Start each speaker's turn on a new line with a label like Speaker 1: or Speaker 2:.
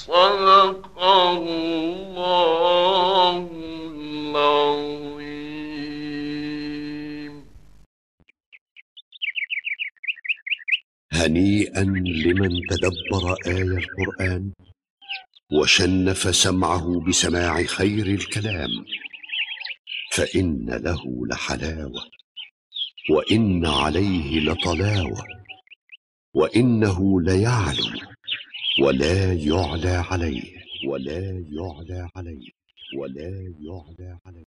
Speaker 1: صدق الله العظيم.
Speaker 2: هنيئا لمن تدبر آي القرآن وشنف سمعه بسماع خير الكلام، فإن له لحلاوة وإن عليه لطلاوة، وإنه ليعلو ولا يعلى عليه، ولا يعلى عليه، ولا يعلى عليه.